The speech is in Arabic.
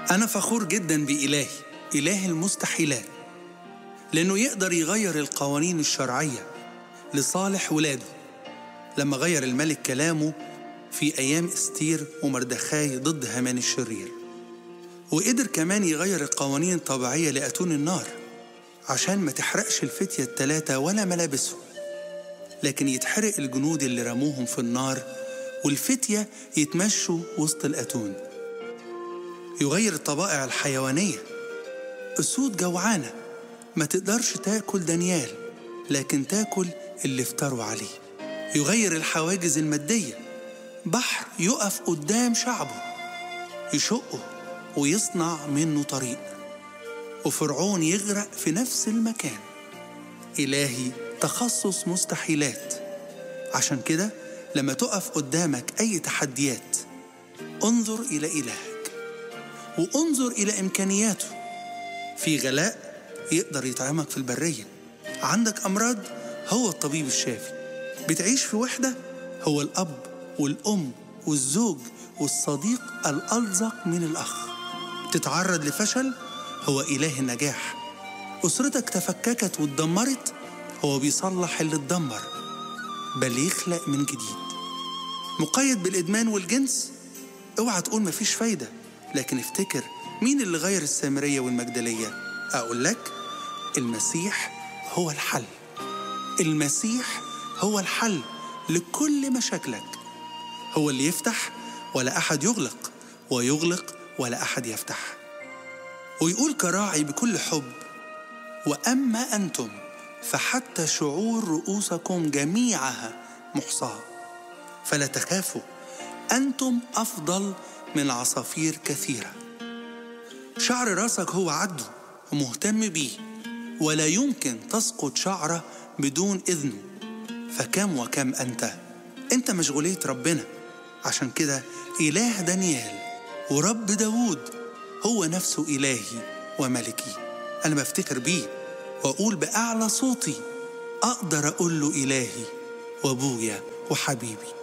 أنا فخور جدا بإلهي، إله المستحيلات، لأنه يقدر يغير القوانين الشرعية لصالح ولاده. لما غير الملك كلامه في أيام استير ومردخاي ضد هامان الشرير، وقدر كمان يغير القوانين الطبيعية لأتون النار عشان ما تحرقش الفتية الثلاثة ولا ملابسهم، لكن يتحرق الجنود اللي رموهم في النار والفتية يتمشوا وسط الأتون. يغير الطبائع الحيوانية، أسود جوعانة ما تقدرش تاكل دانيال لكن تاكل اللي افتروا عليه. يغير الحواجز المادية، بحر يقف قدام شعبه يشقه ويصنع منه طريق، وفرعون يغرق في نفس المكان. إلهي تخصص مستحيلات، عشان كده لما تقف قدامك أي تحديات انظر إلى إلهك وانظر إلى إمكانياته. في غلاء يقدر يطعمك في البرية، عندك أمراض هو الطبيب الشافي، بتعيش في وحدة هو الأب والأم والزوج والصديق الألزق من الأخ، تتعرض لفشل هو إله النجاح، أسرتك تفككت واتدمرت هو بيصلح اللي اتدمر بل يخلق من جديد. مقيد بالإدمان والجنس، اوعى تقول مفيش فايدة، لكن افتكر مين اللي غير السامرية والمجدلية؟ أقول لك المسيح هو الحل. المسيح هو الحل لكل مشاكلك، هو اللي يفتح ولا أحد يغلق، ويغلق ولا أحد يفتح. ويقول كراعي بكل حب: وأما أنتم فحتى شعور رؤوسكم جميعها محصاة، فلا تخافوا، أنتم أفضل من عصافير كثيرة. شعر راسك هو عدو ومهتم بيه، ولا يمكن تسقط شعرة بدون إذنه، فكم وكم أنت مشغولية ربنا. عشان كده إله دانيال ورب داود هو نفسه إلهي وملكي. أنا بفتكر بيه وأقول بأعلى صوتي، أقدر أقول له إلهي وأبويا وحبيبي.